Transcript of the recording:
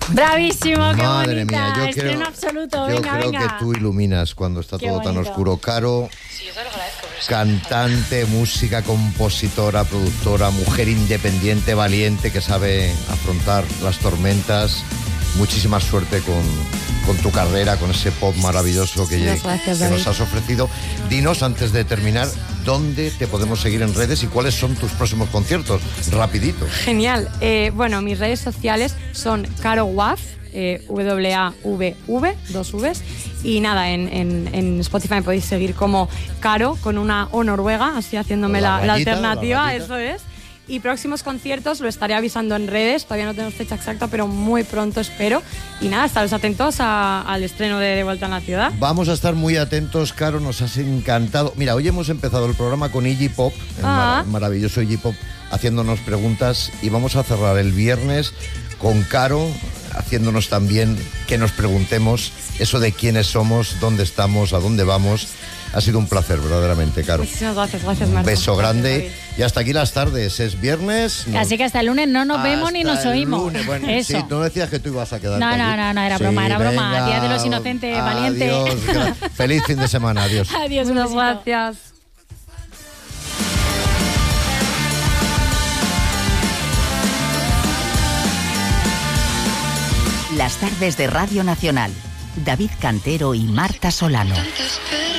Bravísimo, qué Madre bonita. mía, yo Estreno creo, absoluto, yo venga, creo venga. que tú iluminas cuando está Qué todo tan bonito. oscuro. Caro, cantante, música, compositora, productora, mujer independiente, valiente, que sabe afrontar las tormentas. Muchísima suerte con tu carrera, con ese pop maravilloso que nos has ofrecido. Dinos, antes de terminar, ¿dónde te podemos seguir en redes y cuáles son tus próximos conciertos? Rapidito. Genial. Bueno, mis redes sociales son Caro Wav, WAVV, 2 Vs. Y nada, en Spotify me podéis seguir como Caro, con una O noruega, así haciéndome la alternativa, eso es. Y próximos conciertos lo estaré avisando en redes, todavía no tenemos fecha exacta, pero muy pronto espero. Y nada, estaros atentos al estreno de Vuelta a la Ciudad. Vamos a estar muy atentos, Caro, nos has encantado. Mira, hoy hemos empezado el programa con Iggy Pop, el maravilloso Iggy Pop, haciéndonos preguntas, y vamos a cerrar el viernes con Caro, haciéndonos también que nos preguntemos eso de quiénes somos, dónde estamos, a dónde vamos. Ha sido un placer, verdaderamente, Caro. Muchísimas gracias, Marta. Un beso grande. Y hasta aquí las tardes. Es viernes. Así que hasta el lunes no nos vemos ni nos oímos. Bueno, eso. sí, tú decías que tú ibas a quedar. No, era broma, era broma. Día de los inocentes, valiente. Adiós. Feliz fin de semana. Adiós. Adiós, muchas gracias. Las tardes de Radio Nacional. David Cantero y Marta Solano.